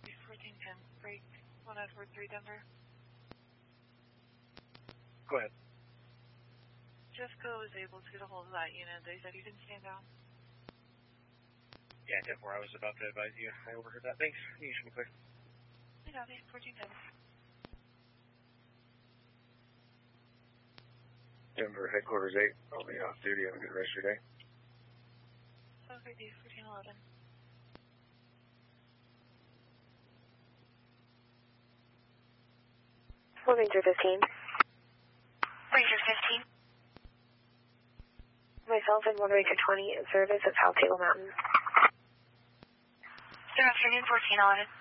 Copy 1410, break 143 Denver. Go ahead. Jessica was able to get a hold of that unit. They said you didn't stand down. Yeah, 10-4, I was about to advise you. I overheard that. Thanks. You should be clear. I got it, 1410. Denver, headquarters 8. I'll be off duty. Have a good rest of your day. Okay, D, 1411. Ranger 15. Ranger 15. Myself and 1 Ranger 20 in service of South Table Mountain. Good afternoon, 1411.